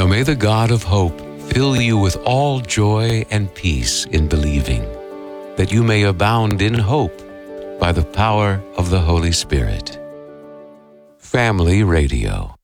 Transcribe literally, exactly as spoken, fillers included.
Now may the God of hope fill you with all joy and peace in believing, that you may abound in hope by the power of the Holy Spirit. Family Radio.